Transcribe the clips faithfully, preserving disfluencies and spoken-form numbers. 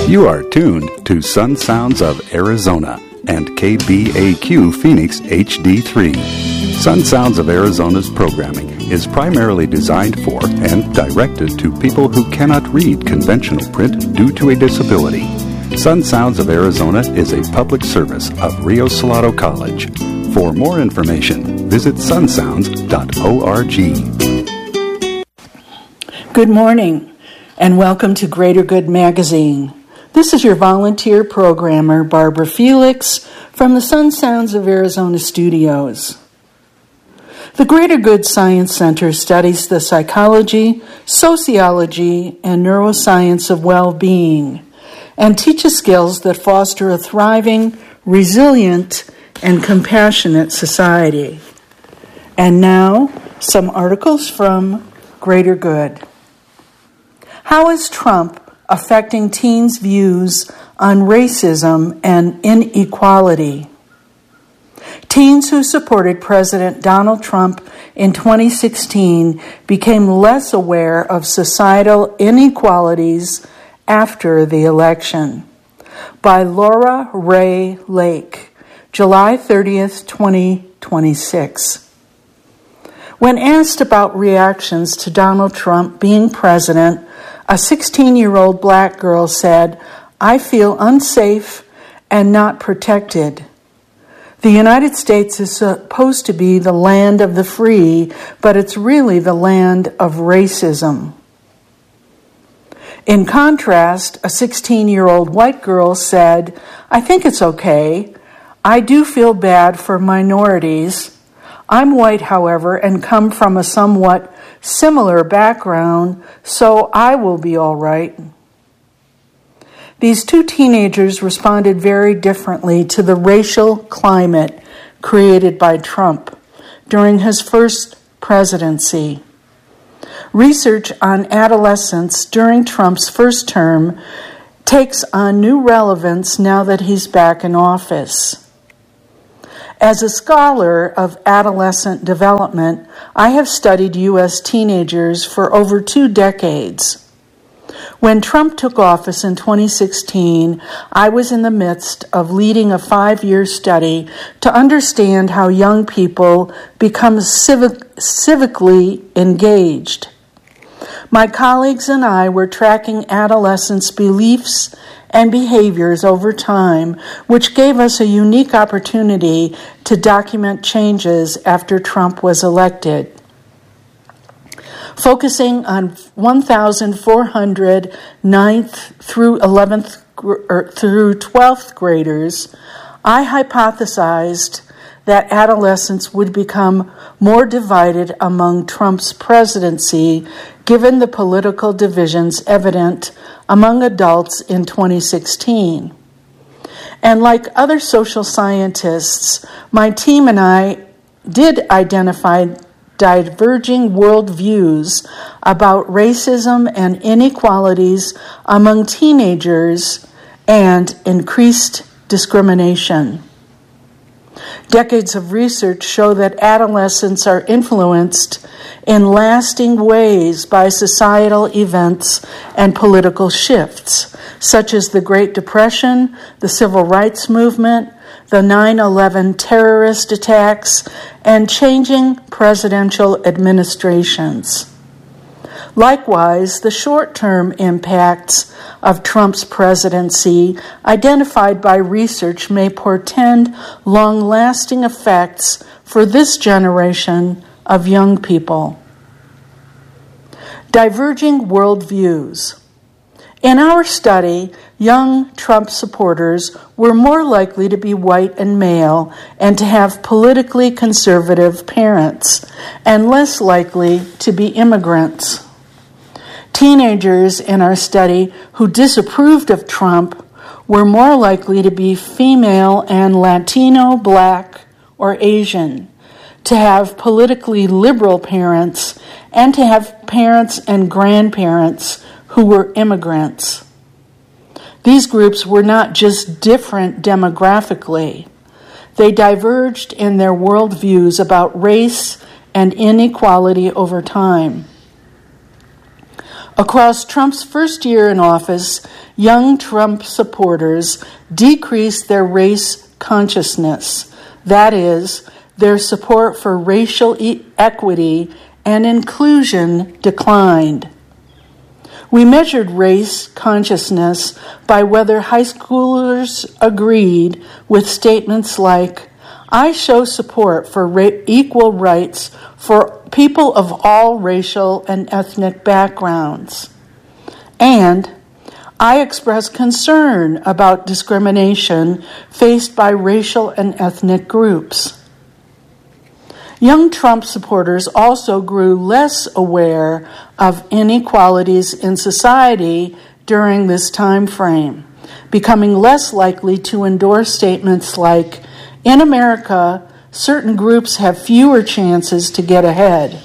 You are tuned to Sun Sounds of Arizona and K B A Q Phoenix H D three. Sun Sounds of Arizona's programming is primarily designed for and directed to people who cannot read conventional print due to a disability. Sun Sounds of Arizona is a public service of Rio Salado College. For more information, visit sun sounds dot org. Good morning, and welcome to Greater Good Magazine. This is your volunteer programmer, Barbara Felix, from the Sun Sounds of Arizona studios. The Greater Good Science Center studies the psychology, sociology, and neuroscience of well-being, and teaches skills that foster a thriving, resilient, and compassionate society. And now, some articles from Greater Good. How is Trump affecting teens' views on racism and inequality? Teens who supported President Donald Trump in twenty sixteen became less aware of societal inequalities after the election. By Laura Ray Lake, July thirtieth, twenty twenty-six. When asked about reactions to Donald Trump being president, a sixteen-year-old black girl said, "I feel unsafe and not protected." The United States is supposed to be the land of the free, but it's really the land of racism. In contrast, a sixteen-year-old white girl said, "I think it's okay. I do feel bad for minorities. I'm white, however, and come from a somewhat similar background, so I will be all right." These two teenagers responded very differently to the racial climate created by Trump during his first presidency. Research on adolescence during Trump's first term takes on new relevance now that he's back in office. As a scholar of adolescent development, I have studied U S teenagers for over two decades. When Trump took office in twenty sixteen, I was in the midst of leading a five-year study to understand how young people become civic, civically engaged. My colleagues and I were tracking adolescents' beliefs and behaviors over time, which gave us a unique opportunity to document changes after Trump was elected. Focusing on one thousand four hundred ninth through eleventh or through twelfth graders, I hypothesized that adolescents would become more divided among Trump's presidency, given the political divisions evident among adults in twenty sixteen. And like other social scientists, my team and I did identify diverging worldviews about racism and inequalities among teenagers and increased discrimination. Decades of research show that adolescents are influenced in lasting ways by societal events and political shifts, such as the Great Depression, the Civil Rights Movement, the nine eleven terrorist attacks, and changing presidential administrations. Likewise, the short-term impacts of Trump's presidency identified by research may portend long-lasting effects for this generation of young people. Diverging worldviews. In our study, young Trump supporters were more likely to be white and male and to have politically conservative parents, and less likely to be immigrants. Teenagers in our study who disapproved of Trump were more likely to be female and Latino, Black, or Asian, to have politically liberal parents, and to have parents and grandparents who were immigrants. These groups were not just different demographically. They diverged in their worldviews about race and inequality over time. Across Trump's first year in office, young Trump supporters decreased their race consciousness, that is, their support for racial e- equity and inclusion declined. We measured race consciousness by whether high schoolers agreed with statements like, "I show support for ra- equal rights for people of all racial and ethnic backgrounds," and "I express concern about discrimination faced by racial and ethnic groups." Young Trump supporters also grew less aware of inequalities in society during this time frame, becoming less likely to endorse statements like, "In America, certain groups have fewer chances to get ahead."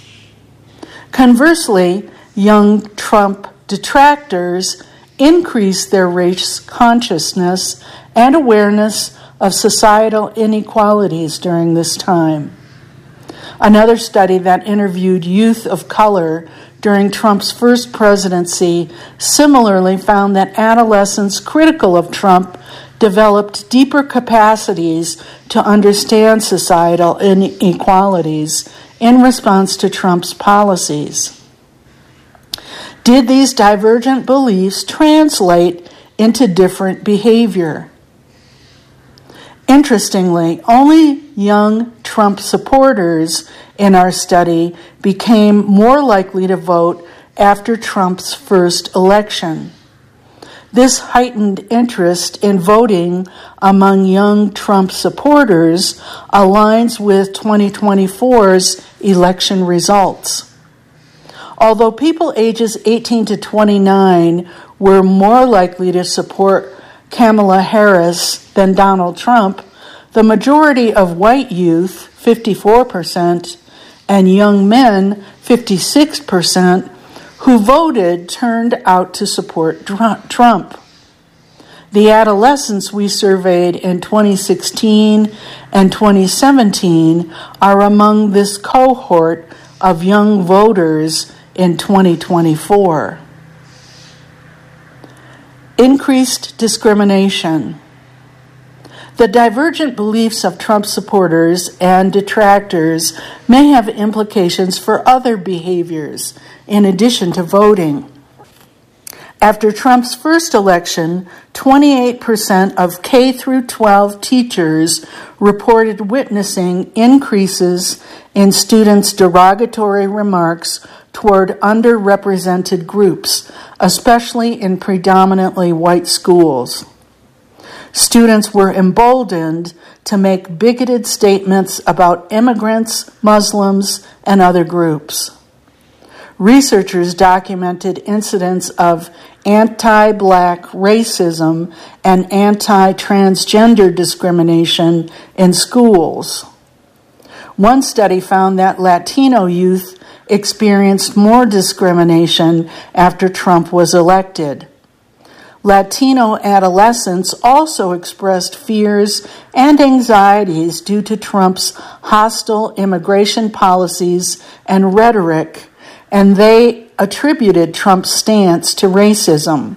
Conversely, young Trump detractors increased their race consciousness and awareness of societal inequalities during this time. Another study that interviewed youth of color during Trump's first presidency similarly found that adolescents critical of Trump developed deeper capacities to understand societal inequalities in response to Trump's policies. Did these divergent beliefs translate into different behavior? Interestingly, only young Trump supporters in our study became more likely to vote after Trump's first election. This heightened interest in voting among young Trump supporters aligns with twenty twenty-four's election results. Although people ages eighteen to twenty-nine were more likely to support Kamala Harris than Donald Trump, the majority of white youth, fifty-four percent, and young men, fifty-six percent, who voted turned out to support Trump. The adolescents we surveyed in twenty sixteen and twenty seventeen are among this cohort of young voters in twenty twenty-four. Increased discrimination. The divergent beliefs of Trump supporters and detractors may have implications for other behaviors in addition to voting. After Trump's first election, twenty-eight percent of K through twelve teachers reported witnessing increases in students' derogatory remarks toward underrepresented groups, especially in predominantly white schools. Students were emboldened to make bigoted statements about immigrants, Muslims, and other groups. Researchers documented incidents of anti-black racism and anti-transgender discrimination in schools. One study found that Latino youth experienced more discrimination after Trump was elected. Latino adolescents also expressed fears and anxieties due to Trump's hostile immigration policies and rhetoric, and they attributed Trump's stance to racism.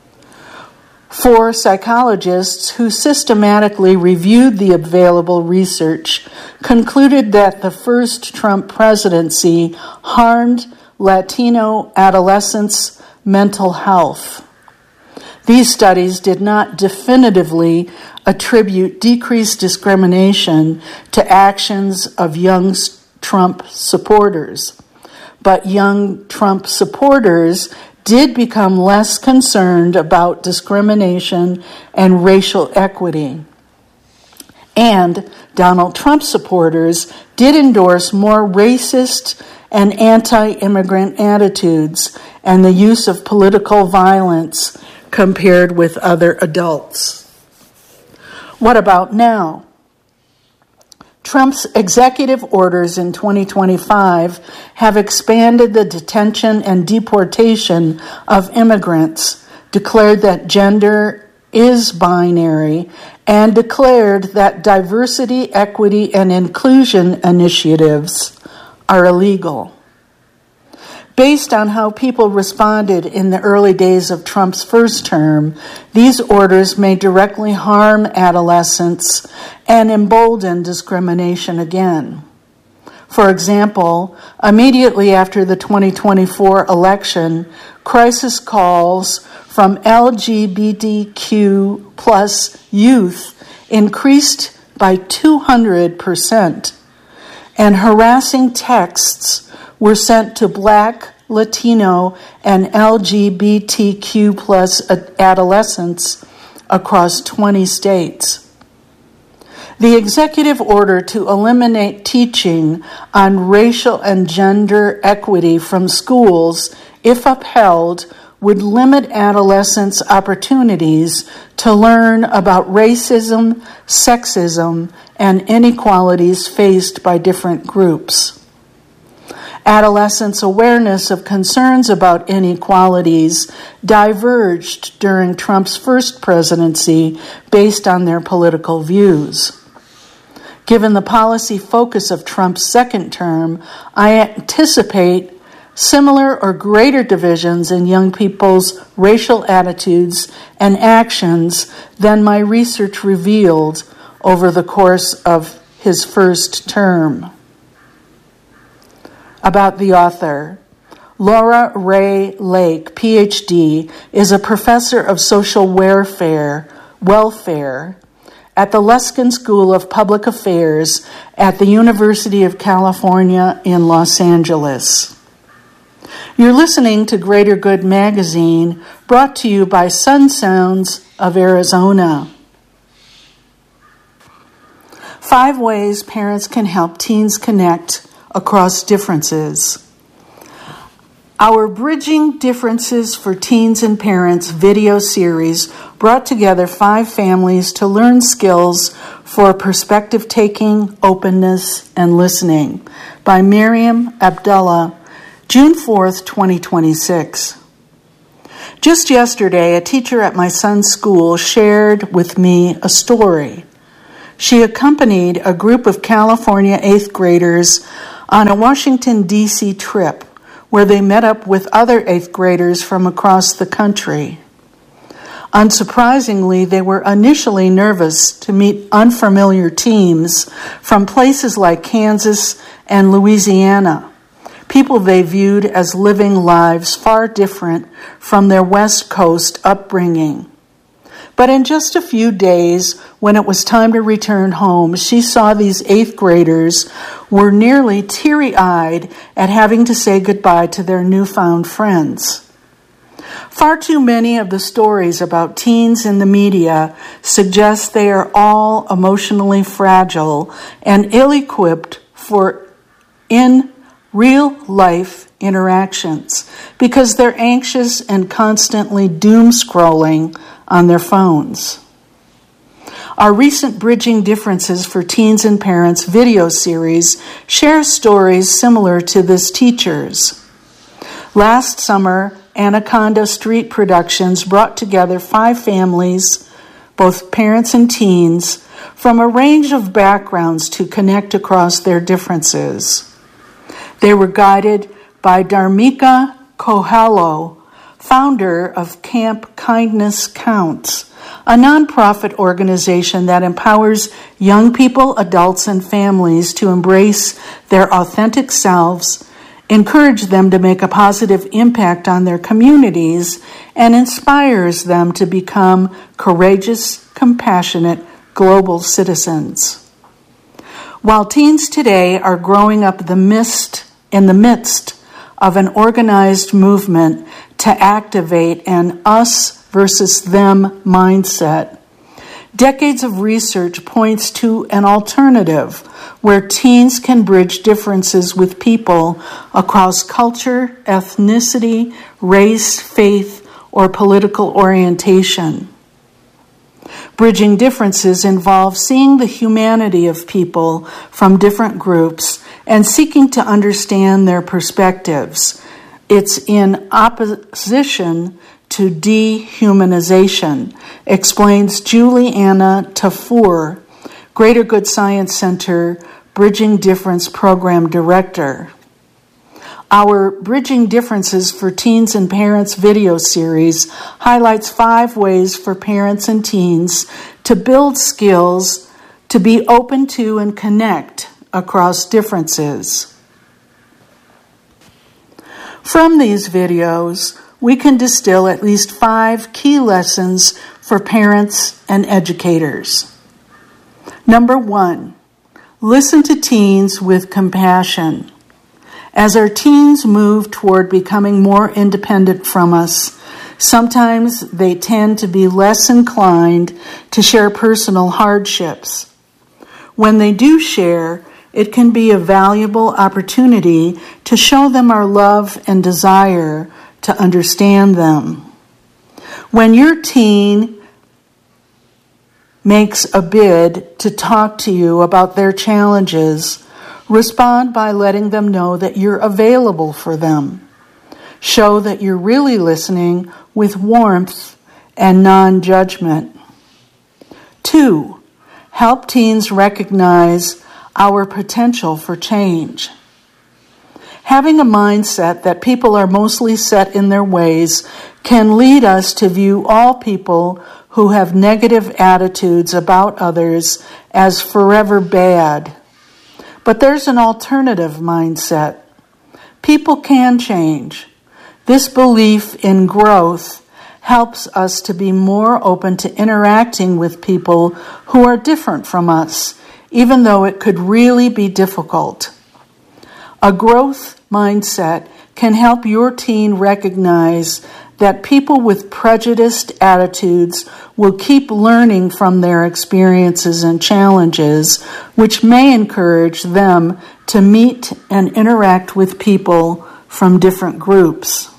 Four psychologists who systematically reviewed the available research concluded that the first Trump presidency harmed Latino adolescents' mental health. These studies did not definitively attribute decreased discrimination to actions of young Trump supporters, but young Trump supporters did become less concerned about discrimination and racial equity. And Donald Trump supporters did endorse more racist and anti-immigrant attitudes and the use of political violence compared with other adults. What about now? Trump's executive orders in twenty twenty-five have expanded the detention and deportation of immigrants, declared that gender is binary, and declared that diversity, equity, and inclusion initiatives are illegal. Based on how people responded in the early days of Trump's first term, these orders may directly harm adolescents and embolden discrimination again. For example, immediately after the twenty twenty-four election, crisis calls from L G B T Q plus youth increased by two hundred percent, and harassing texts were sent to Black, Latino, and L G B T Q plus adolescents across twenty states. The executive order to eliminate teaching on racial and gender equity from schools, if upheld, would limit adolescents' opportunities to learn about racism, sexism, and inequalities faced by different groups. Adolescents' awareness of concerns about inequalities diverged during Trump's first presidency based on their political views. Given the policy focus of Trump's second term, I anticipate similar or greater divisions in young people's racial attitudes and actions than my research revealed over the course of his first term. About the author. Laura Ray Lake, P H D, is a professor of social welfare, welfare at the Luskin School of Public Affairs at the University of California in Los Angeles. You're listening to Greater Good Magazine, brought to you by Sun Sounds of Arizona. Five ways parents can help teens connect across differences. Our Bridging Differences for Teens and Parents video series brought together five families to learn skills for perspective-taking, openness, and listening by Miriam Abdullah, June fourth, twenty twenty-six. Just yesterday, a teacher at my son's school shared with me a story. She accompanied a group of California eighth graders on a Washington, D C trip where they met up with other eighth graders from across the country. Unsurprisingly, they were initially nervous to meet unfamiliar teams from places like Kansas and Louisiana, people they viewed as living lives far different from their West Coast upbringing. But in just a few days, when it was time to return home, she saw these eighth graders were nearly teary-eyed at having to say goodbye to their newfound friends. Far too many of the stories about teens in the media suggest they are all emotionally fragile and ill-equipped for in real-life interactions because they're anxious and constantly doom-scrolling on their phones. Our recent Bridging Differences for Teens and Parents video series shares stories similar to this teacher's. Last summer, Anaconda Street Productions brought together five families, both parents and teens, from a range of backgrounds to connect across their differences. They were guided by Dharmika Kohalo, founder of Camp Kindness Counts, a nonprofit organization that empowers young people, adults, and families to embrace their authentic selves, encourage them to make a positive impact on their communities, and inspires them to become courageous, compassionate, global citizens. While teens today are growing up the midst, in the midst of an organized movement to activate an us versus them mindset, decades of research points to an alternative where teens can bridge differences with people across culture, ethnicity, race, faith, or political orientation. Bridging differences involves seeing the humanity of people from different groups and seeking to understand their perspectives. It's in opposition to dehumanization, explains Juliana Tafur, Greater Good Science Center Bridging Difference Program Director. Our Bridging Differences for Teens and Parents video series highlights five ways for parents and teens to build skills to be open to and connect across differences. From these videos, we can distill at least five key lessons for parents and educators. Number one, listen to teens with compassion. As our teens move toward becoming more independent from us, sometimes they tend to be less inclined to share personal hardships. When they do share, it can be a valuable opportunity to show them our love and desire to understand them. When your teen makes a bid to talk to you about their challenges, respond by letting them know that you're available for them. Show that you're really listening with warmth and non-judgment. Two, help teens recognize our potential for change. Having a mindset that people are mostly set in their ways can lead us to view all people who have negative attitudes about others as forever bad. But there's an alternative mindset. People can change. This belief in growth helps us to be more open to interacting with people who are different from us, even though it could really be difficult. A growth mindset can help your teen recognize that people with prejudiced attitudes will keep learning from their experiences and challenges, which may encourage them to meet and interact with people from different groups.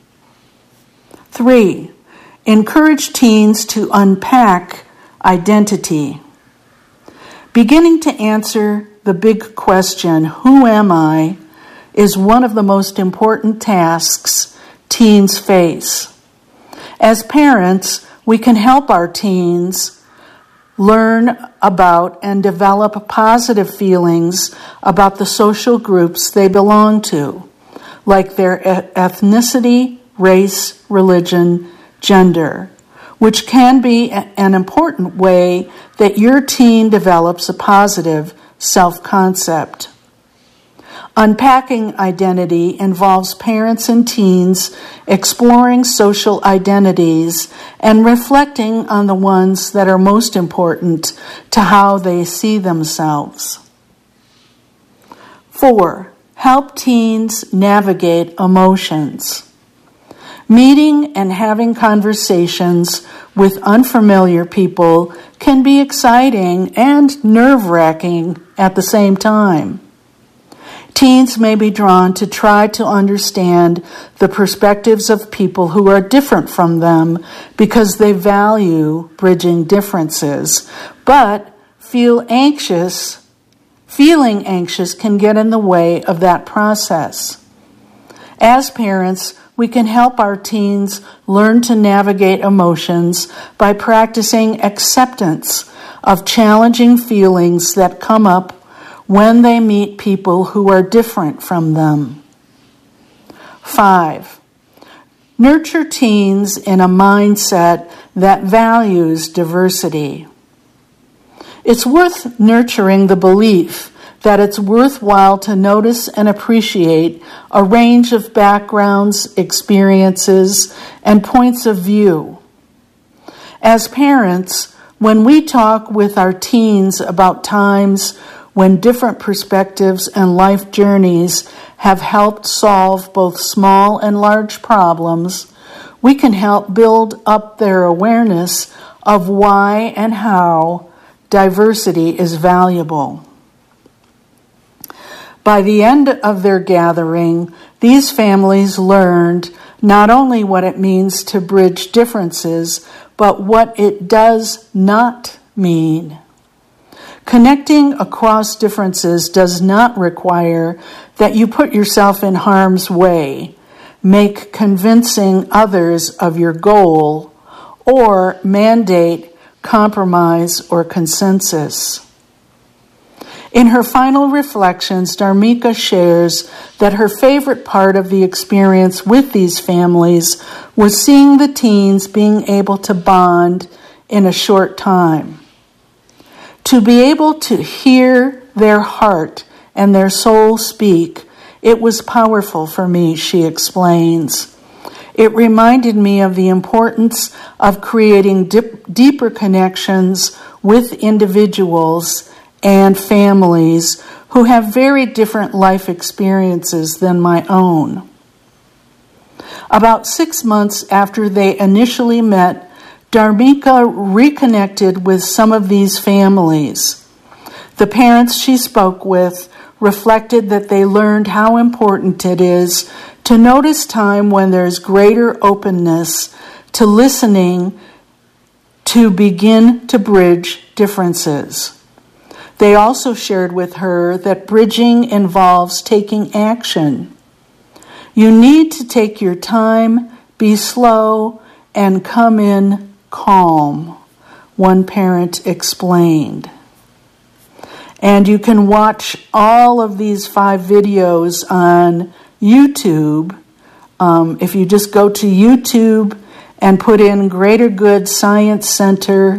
Three, encourage teens to unpack identity. Beginning to answer the big question, who am I, is one of the most important tasks teens face. As parents, we can help our teens learn about and develop positive feelings about the social groups they belong to, like their ethnicity, race, religion, gender, which can be an important way that your teen develops a positive self-concept. Unpacking identity involves parents and teens exploring social identities and reflecting on the ones that are most important to how they see themselves. Four, help teens navigate emotions. Meeting and having conversations with unfamiliar people can be exciting and nerve-wracking at the same time. Teens may be drawn to try to understand the perspectives of people who are different from them because they value bridging differences, but feel anxious. Feeling anxious can get in the way of that process. As parents, we can help our teens learn to navigate emotions by practicing acceptance of challenging feelings that come up when they meet people who are different from them. Five, nurture teens in a mindset that values diversity. It's worth nurturing the belief that it's worthwhile to notice and appreciate a range of backgrounds, experiences, and points of view. As parents, when we talk with our teens about times when different perspectives and life journeys have helped solve both small and large problems, we can help build up their awareness of why and how diversity is valuable. By the end of their gathering, these families learned not only what it means to bridge differences, but what it does not mean. Connecting across differences does not require that you put yourself in harm's way, make convincing others of your goal, or mandate compromise or consensus. In her final reflections, Dharmika shares that her favorite part of the experience with these families was seeing the teens being able to bond in a short time. To be able to hear their heart and their soul speak, it was powerful for me, she explains. It reminded me of the importance of creating dip, deeper connections with individuals and families who have very different life experiences than my own. About six months after they initially met, Dharmika reconnected with some of these families. The parents she spoke with reflected that they learned how important it is to notice time when there's greater openness to listening to begin to bridge differences. They also shared with her that bridging involves taking action. You need to take your time, be slow, and come in calm, one parent explained. And you can watch all of these five videos on YouTube. Um, if you just go to YouTube and put in Greater Good Science Center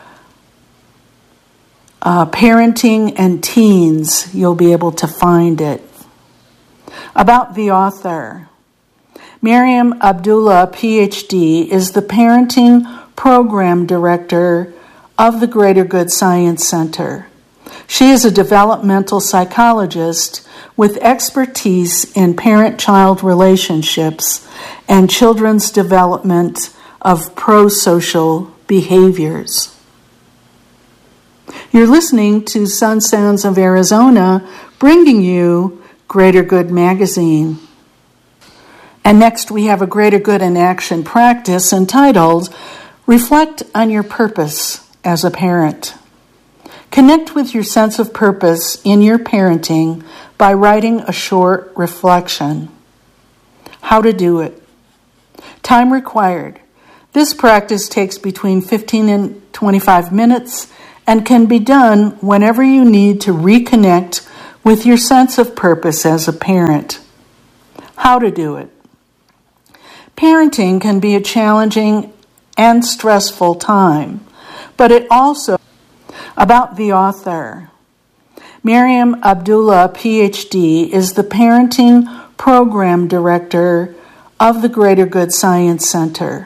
uh, Parenting and Teens, you'll be able to find it. About the author. Miriam Abdullah, P H D, is the Parenting Program Director of the Greater Good Science Center. She is a developmental psychologist with expertise in parent-child relationships and children's development of pro-social behaviors. You're listening to Sun Sounds of Arizona, bringing you Greater Good Magazine. And next we have a Greater Good in Action practice entitled, Reflect on Your Purpose as a Parent. Connect with your sense of purpose in your parenting by writing a short reflection. How to do it. Time required. This practice takes between fifteen and twenty-five minutes and can be done whenever you need to reconnect with your sense of purpose as a parent. How to do it. Parenting can be a challenging and stressful time, but it also About the author. Miriam Abdullah, P H D, is the Parenting Program Director of the Greater Good Science Center.